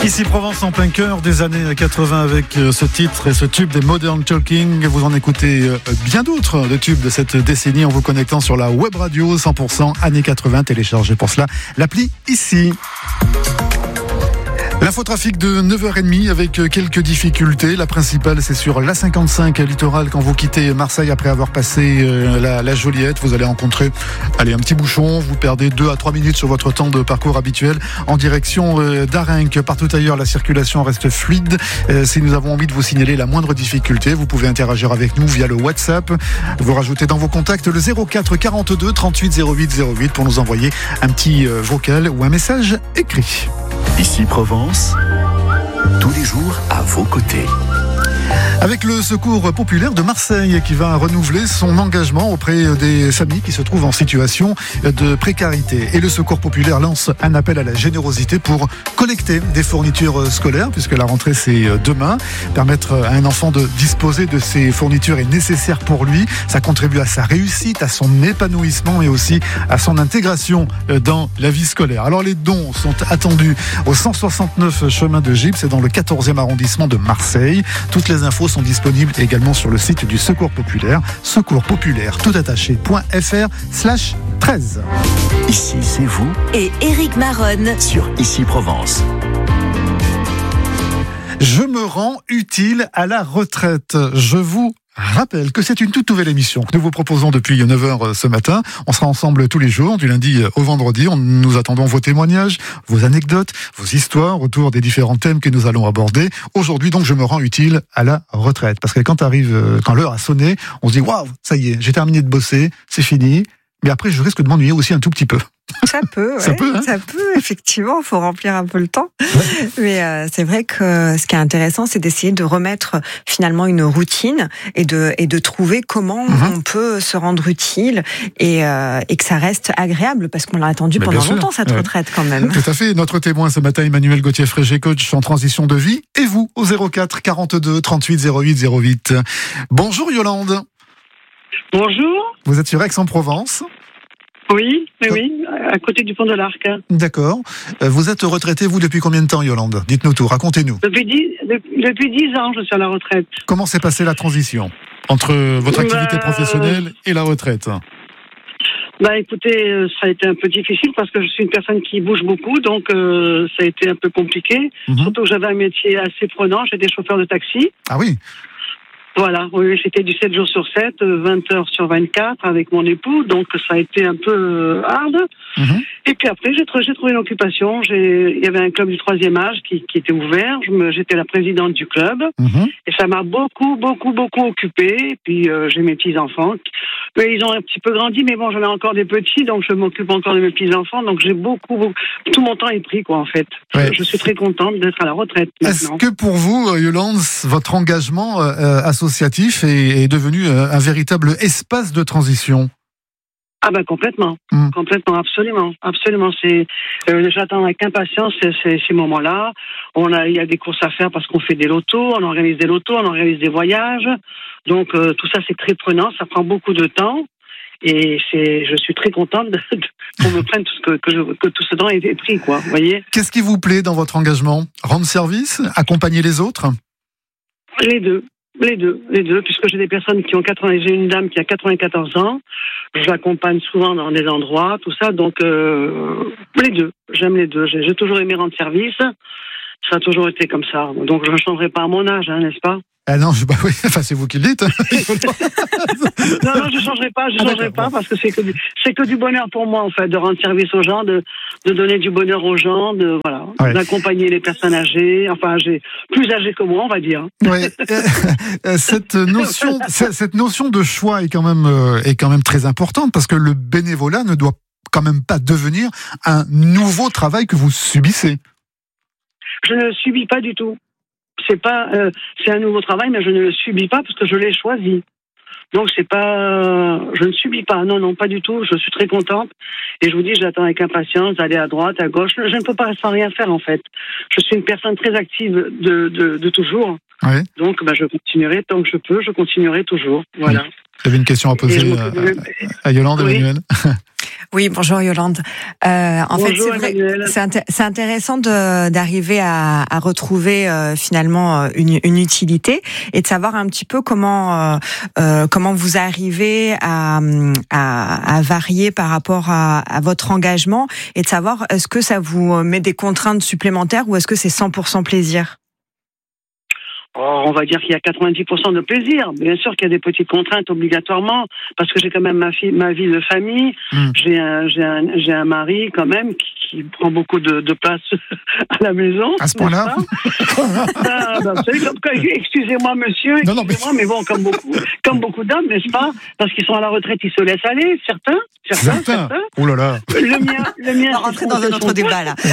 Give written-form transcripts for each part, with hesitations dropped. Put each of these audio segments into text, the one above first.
Ici Provence en plein cœur des années 80 avec ce titre et ce tube des Modern Talking. Vous en écoutez bien d'autres de tubes de cette décennie en vous connectant sur la web radio 100% années 80. Téléchargez pour cela l'appli ici. L'infotrafic de 9h30 avec quelques difficultés. La principale, c'est sur l'A55 littoral. Quand vous quittez Marseille après avoir passé la Joliette, vous allez rencontrer un petit bouchon. Vous perdez 2 à 3 minutes sur votre temps de parcours habituel en direction d'Arenc. Partout ailleurs, la circulation reste fluide. Si nous avons envie de vous signaler la moindre difficulté, vous pouvez interagir avec nous via le WhatsApp. Vous rajoutez dans vos contacts le 04 42 38 08 08 pour nous envoyer un petit vocal ou un message écrit. Ici Provence, tous les jours à vos côtés. Avec le Secours populaire de Marseille qui va renouveler son engagement auprès des familles qui se trouvent en situation de précarité. Et le Secours populaire lance un appel à la générosité pour collecter des fournitures scolaires, puisque la rentrée c'est demain. Permettre à un enfant de disposer de ces fournitures est nécessaire pour lui. Ça contribue à sa réussite, à son épanouissement et aussi à son intégration dans la vie scolaire. Alors les dons sont attendus au 169 chemin de Gibes, c'est dans le 14e arrondissement de Marseille. Toutes les infos sont disponibles également sur le site du Secours populaire, secourspopulaire.fr/13. Ici, c'est vous et Éric Maronne sur Ici Provence. Je me rends utile à la retraite. Je vous rappelle que c'est une toute nouvelle émission que nous vous proposons depuis 9h ce matin. On sera ensemble tous les jours, du lundi au vendredi. Nous attendons vos témoignages, vos anecdotes, vos histoires autour des différents thèmes que nous allons aborder. Aujourd'hui, donc, je me rends utile à la retraite. Parce que quand l'heure a sonné, on se dit, waouh, ça y est, j'ai terminé de bosser, c'est fini. Mais après, je risque de m'ennuyer aussi un tout petit peu. Ça peut, ouais. Ça peut, effectivement, il faut remplir un peu le temps. Ouais. Mais c'est vrai que ce qui est intéressant, c'est d'essayer de remettre finalement une routine et de trouver comment on peut se rendre utile et que ça reste agréable, parce qu'on l'a attendu pendant longtemps, cette retraite quand même. Tout à fait. Notre témoin ce matin, Emmanuel Gauthier-Frégé, coach en transition de vie. Et vous, au 04 42 38 08 08. Bonjour Yolande. Bonjour. Vous êtes sur Aix-en-Provence. Oui, à côté du pont de l'Arc. D'accord. Vous êtes retraité, vous, depuis combien de temps, Yolande ? Dites-nous tout, racontez-nous. Depuis 10 ans, je suis à la retraite. Comment s'est passée la transition entre votre activité professionnelle et la retraite ? Écoutez, ça a été un peu difficile parce que je suis une personne qui bouge beaucoup, donc ça a été un peu compliqué. Surtout que j'avais un métier assez prenant, j'étais chauffeur de taxi. Ah oui. Voilà, oui, j'étais du 7 jours sur 7, 20 heures sur 24 avec mon époux, donc ça a été un peu hard. Et puis après, j'ai trouvé une occupation. Il y avait un club du 3e âge qui était ouvert. J'étais la présidente du club. Et ça m'a beaucoup occupée. Et puis j'ai mes petits-enfants. Mais ils ont un petit peu grandi, mais bon, j'en ai encore des petits, donc je m'occupe encore de mes petits-enfants. Donc j'ai beaucoup... Tout mon temps est pris, quoi, en fait. Ouais. Je suis très contente d'être à la retraite maintenant. Est-ce que pour vous, Yolande, votre engagement associatif est devenu un véritable espace de transition ? Ah complètement, complètement, absolument. J'attends avec impatience ces moments-là. Il y a des courses à faire parce qu'on fait des lotos, on organise des lotos, on organise des voyages. Donc tout ça c'est très prenant, ça prend beaucoup de temps. Et je suis très contente qu'on me prenne que tout ce temps ait été pris, quoi. Vous voyez. Qu'est-ce qui vous plaît dans votre engagement ? Rendre service, accompagner les autres ? Les deux, puisque j'ai des personnes j'ai une dame qui a 94 ans, je l'accompagne souvent dans des endroits, tout ça, donc les deux, j'aime les deux, j'ai toujours aimé rendre service, ça a toujours été comme ça, donc je ne changerai pas à mon âge, n'est-ce pas ? Ah non, oui, c'est vous qui le dites. Non, je changerai pas parce que c'est que du bonheur pour moi, en fait, de rendre service aux gens, de donner du bonheur aux gens, d'accompagner les personnes âgées, plus âgées que moi, on va dire. Ouais. Cette notion de choix est quand même très importante, parce que le bénévolat ne doit quand même pas devenir un nouveau travail que vous subissez. Je ne le subis pas du tout. C'est un nouveau travail, mais je ne le subis pas parce que je l'ai choisi. Donc je ne subis pas, non, pas du tout. Je suis très contente et je vous dis, j'attends avec impatience d'aller à droite, à gauche. Je ne peux pas sans rien faire en fait. Je suis une personne très active de toujours. Oui. Donc je continuerai tant que je peux, je continuerai toujours. Voilà. Vous avez une question à poser à Yolande, Emmanuel ? Oui, bonjour Yolande. Bonjour, fait, c'est vrai, Emmanuel. c'est intéressant d'arriver à retrouver finalement une utilité et de savoir un petit peu comment vous arrivez à varier par rapport à votre engagement et de savoir est-ce que ça vous met des contraintes supplémentaires ou est-ce que c'est 100% plaisir? On va dire qu'il y a 90% de plaisir. Bien sûr qu'il y a des petites contraintes obligatoirement, parce que j'ai quand même ma vie de famille. J'ai un mari quand même qui prend beaucoup de place à la maison. À ce point-là. Excusez-moi, monsieur. Excusez-moi, mais bon, comme beaucoup d'hommes, n'est-ce pas? Parce qu'ils sont à la retraite, ils se laissent aller. Certains. Oh là là. Le mien. On va rentrer dans un autre débat là.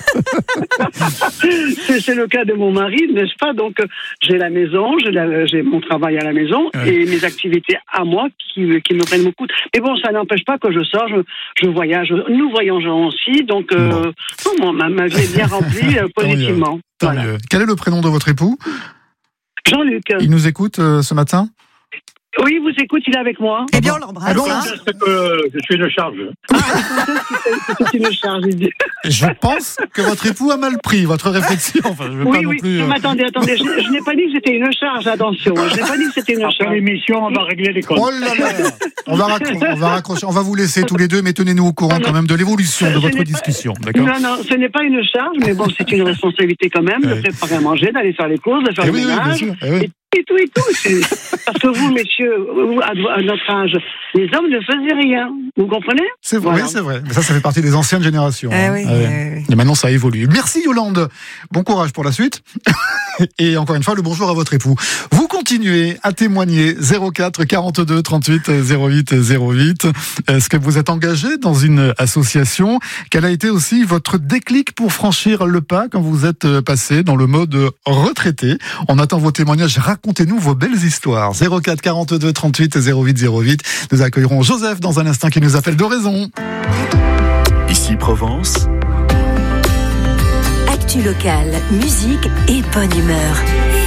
C'est le cas de mon mari, n'est-ce pas? Donc j'ai la maison, j'ai mon travail à la maison et mes activités à moi qui me prennent beaucoup. Mais bon, ça n'empêche pas que je sors, je voyage. Nous voyageons aussi, donc ma vie est bien remplie positivement. Tant mieux. Quel est le prénom de votre époux? Jean-Luc. Il nous écoute ce matin? Oui, il vous écoute, il est avec moi. Eh bien, on l'embrasse. Je suis une charge. C'est une charge, il dit. Je pense que votre époux a mal pris votre réflexion. Enfin, je veux pas non plus. Non, mais attendez, je n'ai pas dit que c'était une charge, attention. Je n'ai pas dit que c'était une charge. Après l'émission, on va régler les comptes. Oh là là. On va raccrocher. On va vous laisser tous les deux, mais tenez-nous au courant quand même de l'évolution de votre discussion. D'accord? Non, ce n'est pas une charge, mais bon, c'est une responsabilité quand même de préparer à manger, d'aller faire les courses, de faire le ménage. Et tout. Parce que vous, messieurs, à notre âge, les hommes ne faisaient rien. Vous comprenez? C'est vrai, voilà. C'est vrai. Mais ça fait partie des anciennes générations. Oui. Et maintenant, ça évolue. Merci Yolande. Bon courage pour la suite. Et encore une fois, le bonjour à votre époux. Vous continuez à témoigner 04 42 38 08 08. Est-ce que vous êtes engagé dans une association? Quel a été aussi votre déclic pour franchir le pas quand vous êtes passé dans le mode retraité? On attend vos témoignages. Racontez-nous vos belles histoires. 04 42 38 08 08. Nous accueillerons Joseph dans un instant qui nous appelle d'Oraison. Ici Provence. Actu locale, musique et bonne humeur.